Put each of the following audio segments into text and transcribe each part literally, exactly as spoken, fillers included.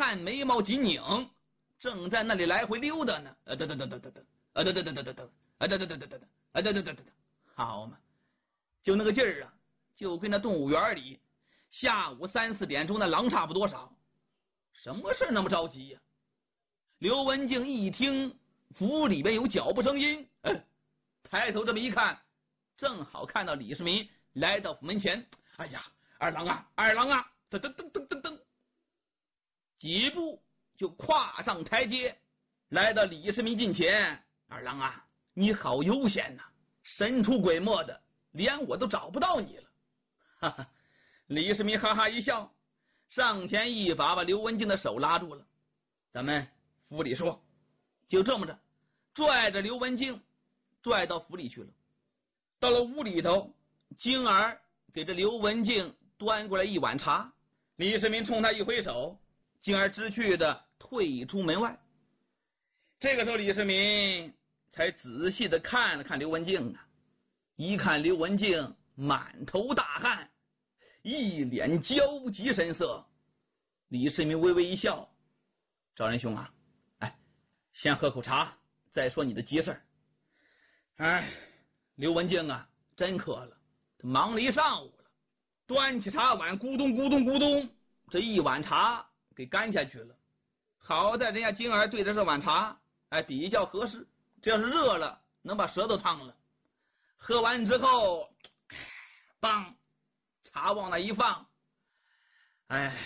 汉眉毛紧拧，正在那里来回溜达呢。呃，等等等等等等，呃，等等等等等等，呃，等等等等等等，呃，等等等等等，好嘛，就那个劲儿啊，就跟那动物园里下午三四点钟的狼差不多少。什么事那么着急呀、啊？刘文静一听府里边有脚步声音，哎，抬头这么一看，正好看到李世民来到府门前。哎呀，二郎啊，二郎啊，噔噔噔噔噔噔，几步就跨上台阶，来到李世民近前。二郎啊，你好悠闲呐、啊，神出鬼没的，连我都找不到你了。哈哈，李世民哈哈一笑，上前一把把刘文静的手拉住了。咱们府里说。就这么着，拽着刘文静拽到府里去了。到了屋里头，晶儿给这刘文静端过来一碗茶，李世民冲他一挥手，晶儿知趣的退出门外。这个时候李世民才仔细的看了看刘文静啊，一看刘文静满头大汗，一脸焦急神色。李世民微微一笑，赵仁兄啊，哎，先喝口茶，再说你的急事。哎，刘文静啊，真渴了，他忙了一上午了，端起茶碗，咕咚咕咚咕咚，这一碗茶给干下去了。好在人家晶儿对着这碗茶，哎，比较合适，这要是热了，能把舌头烫了。喝完之后，棒，茶往那一放，哎，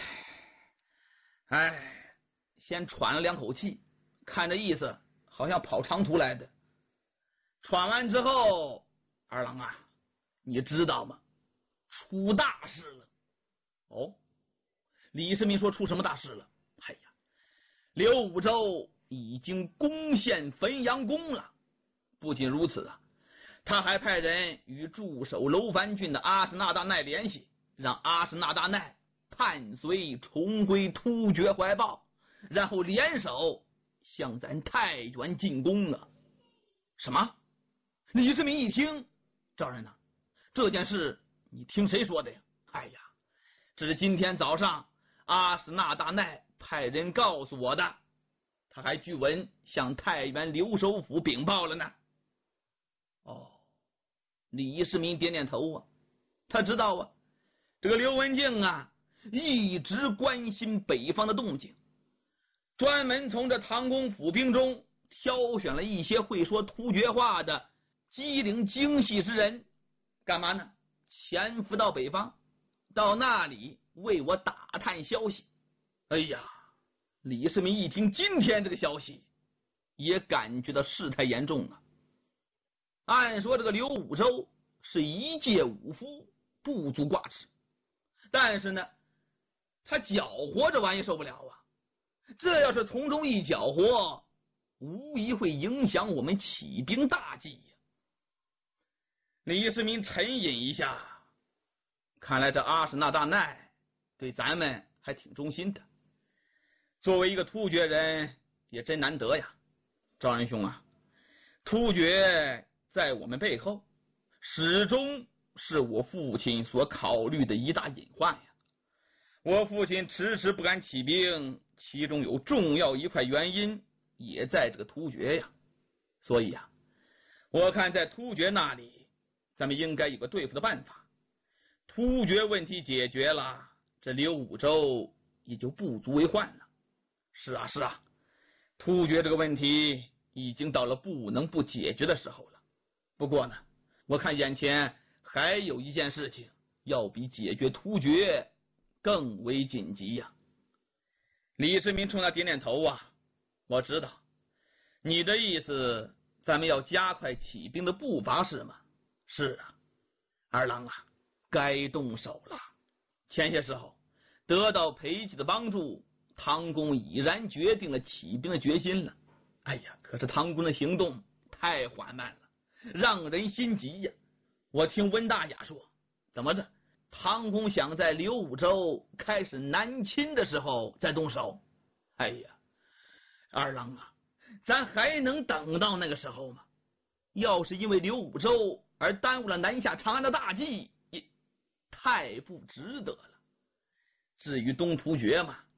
哎，先喘了两口气，看这意思好像跑长途来的。喘完之后，二郎啊，你知道吗？出大事了。哦，李世民说出什么大事了？哎呀，刘武周已经攻陷汾阳宫了。不仅如此啊，他还派人与驻守楼烦郡的阿史那大奈联系，让阿史那大奈叛随重归突厥怀抱，然后联手向咱太原进攻啊！什么？李世民一听，赵人呢、啊？这件事你听谁说的呀？哎呀，这是今天早上阿史那大奈派人告诉我的，他还据闻向太原留守府禀报了呢。哦，李世民点点头啊，他知道啊，这个刘文静啊，一直关心北方的动静，专门从这唐宫府兵中挑选了一些会说突厥话的机灵精细之人，干嘛呢？潜伏到北方，到那里为我打探消息。哎呀，李世民一听今天这个消息，也感觉到事态严重啊。按说这个刘武周是一介武夫，不足挂齿，但是呢，他搅和这玩意受不了啊。这要是从中一搅和，无疑会影响我们起兵大计呀。李世民沉吟一下，看来这阿史那大奈对咱们还挺忠心的，作为一个突厥人也真难得呀。赵仁兄啊，突厥在我们背后始终是我父亲所考虑的一大隐患呀。我父亲迟迟不敢起兵，其中有重要一块原因也在这个突厥呀。所以呀，我看在突厥那里，咱们应该有个对付的办法。突厥问题解决了，这刘武周也就不足为患了。是啊是啊，突厥这个问题已经到了不能不解决的时候了。不过呢，我看眼前还有一件事情要比解决突厥更为紧急呀。李世民冲他点点头啊，我知道你的意思，咱们要加快起兵的步伐是吗？是啊，二郎啊，该动手了。前些时候得到裴寂的帮助，唐公已然决定了起兵的决心了。哎呀，可是唐公的行动太缓慢了，让人心急呀。我听温大雅说，怎么着，唐公想在刘武周开始南侵的时候再动手。哎呀，二郎啊，咱还能等到那个时候吗？要是因为刘武周而耽误了南下长安的大计，也太不值得了。至于东突厥嘛，